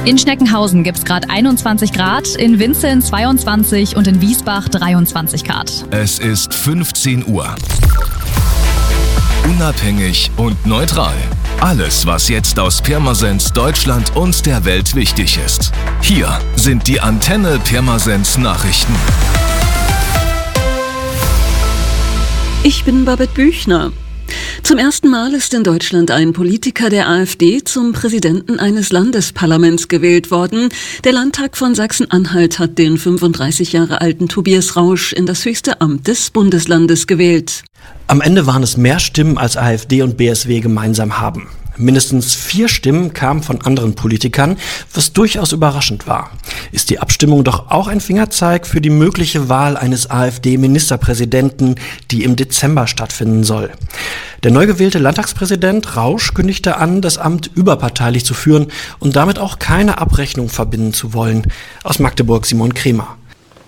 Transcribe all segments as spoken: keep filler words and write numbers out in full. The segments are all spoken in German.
In Schneckenhausen gibt es gerade einundzwanzig Grad, in Winzeln zweiundzwanzig und in Wiesbach dreiundzwanzig Grad. Es ist fünfzehn Uhr. Unabhängig und neutral. Alles, was jetzt aus Pirmasens, Deutschland und der Welt wichtig ist. Hier sind die Antenne Pirmasens Nachrichten. Ich bin Babette Büchner. Zum ersten Mal ist in Deutschland ein Politiker der AfD zum Präsidenten eines Landesparlaments gewählt worden. Der Landtag von Sachsen-Anhalt hat den fünfunddreißig Jahre alten Tobias Rausch in das höchste Amt des Bundeslandes gewählt. Am Ende waren es mehr Stimmen, als AfD und B S W gemeinsam haben. Mindestens vier Stimmen kamen von anderen Politikern, was durchaus überraschend war. Ist die Abstimmung doch auch ein Fingerzeig für die mögliche Wahl eines AfD-Ministerpräsidenten, die im Dezember stattfinden soll? Der neu gewählte Landtagspräsident Rausch kündigte an, das Amt überparteilich zu führen und damit auch keine Abrechnung verbinden zu wollen. Aus Magdeburg Simon Kremer.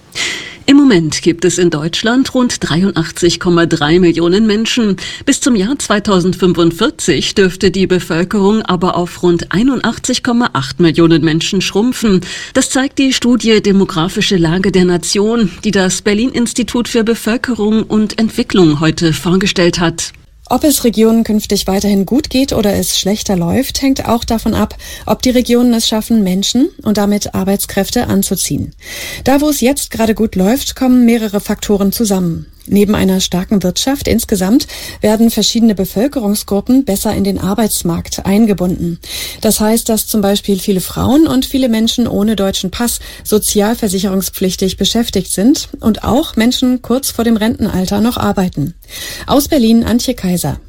Im Moment gibt es in Deutschland rund dreiundachtzig Komma drei Millionen Menschen. Bis zum Jahr zweitausendfünfundvierzig dürfte die Bevölkerung aber auf rund einundachtzig Komma acht Millionen Menschen schrumpfen. Das zeigt die Studie Demografische Lage der Nation, die das Berlin-Institut für Bevölkerung und Entwicklung heute vorgestellt hat. Ob es Regionen künftig weiterhin gut geht oder es schlechter läuft, hängt auch davon ab, ob die Regionen es schaffen, Menschen und damit Arbeitskräfte anzuziehen. Da, wo es jetzt gerade gut läuft, kommen mehrere Faktoren zusammen. Neben einer starken Wirtschaft insgesamt werden verschiedene Bevölkerungsgruppen besser in den Arbeitsmarkt eingebunden. Das heißt, dass zum Beispiel viele Frauen und viele Menschen ohne deutschen Pass sozialversicherungspflichtig beschäftigt sind und auch Menschen kurz vor dem Rentenalter noch arbeiten. Aus Berlin Antje Kaiser.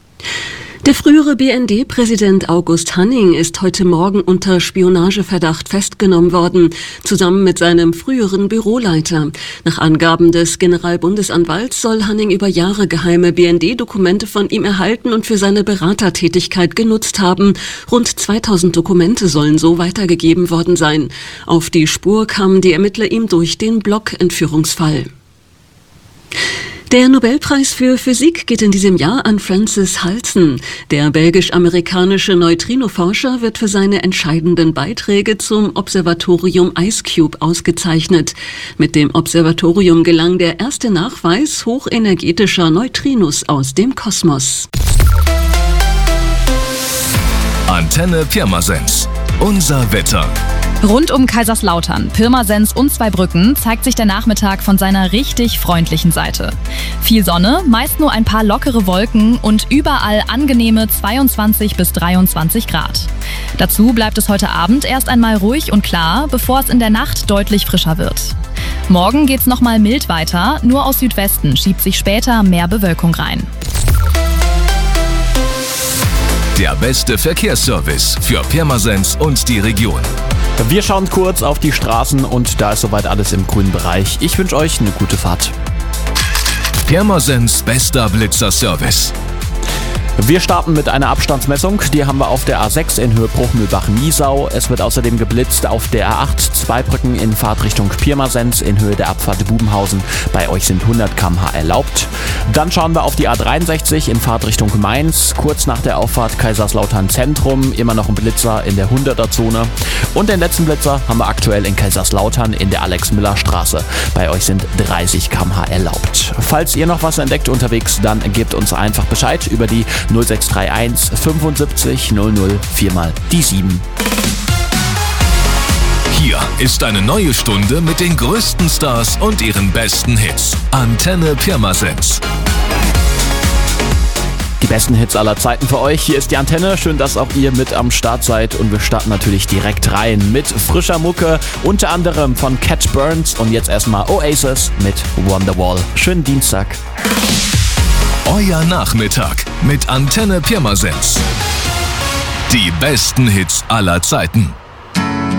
Der frühere B N D-Präsident August Hanning ist heute Morgen unter Spionageverdacht festgenommen worden, zusammen mit seinem früheren Büroleiter. Nach Angaben des Generalbundesanwalts soll Hanning über Jahre geheime B N D-Dokumente von ihm erhalten und für seine Beratertätigkeit genutzt haben. Rund zweitausend Dokumente sollen so weitergegeben worden sein. Auf die Spur kamen die Ermittler ihm durch den Block-Entführungsfall. Der Nobelpreis für Physik geht in diesem Jahr an Francis Halsen. Der belgisch-amerikanische Neutrino-Forscher wird für seine entscheidenden Beiträge zum Observatorium IceCube ausgezeichnet. Mit dem Observatorium gelang der erste Nachweis hochenergetischer Neutrinos aus dem Kosmos. Antenne Pirmasens. Unser Wetter. Rund um Kaiserslautern, Pirmasens und Zweibrücken zeigt sich der Nachmittag von seiner richtig freundlichen Seite. Viel Sonne, meist nur ein paar lockere Wolken und überall angenehme zweiundzwanzig bis dreiundzwanzig Grad. Dazu bleibt es heute Abend erst einmal ruhig und klar, bevor es in der Nacht deutlich frischer wird. Morgen geht's nochmal mild weiter, nur aus Südwesten schiebt sich später mehr Bewölkung rein. Der beste Verkehrsservice für Pirmasens und die Region. Wir schauen kurz auf die Straßen und da ist soweit alles im grünen Bereich. Ich wünsche euch eine gute Fahrt. Pirmasens bester Blitzerservice. Wir starten mit einer Abstandsmessung. Die haben wir auf der A sechs in Höhe Bruchmühlbach-Niesau. Es wird außerdem geblitzt auf der A acht Zweibrücken in Fahrtrichtung Pirmasens in Höhe der Abfahrt Bubenhausen. Bei euch sind hundert Kilometer pro Stunde erlaubt. Dann schauen wir auf die A dreiundsechzig in Fahrtrichtung Mainz. Kurz nach der Auffahrt Kaiserslautern Zentrum. Immer noch ein Blitzer in der hunderter-Zone. Und den letzten Blitzer haben wir aktuell in Kaiserslautern in der Alex-Miller-Straße. Bei euch sind dreißig Kilometer pro Stunde erlaubt. Falls ihr noch was entdeckt unterwegs, dann gebt uns einfach Bescheid über die null sechs drei eins fünfundsiebzig null null vier mal die sieben. Hier ist eine neue Stunde mit den größten Stars und ihren besten Hits. Antenne Pirmasens. Die besten Hits aller Zeiten für euch. Hier ist die Antenne. Schön, dass auch ihr mit am Start seid. Und wir starten natürlich direkt rein mit frischer Mucke. Unter anderem von Cat Burns. Und jetzt erstmal Oasis mit Wonderwall. Schönen Dienstag. Euer Nachmittag mit Antenne Pirmasens. Die besten Hits aller Zeiten.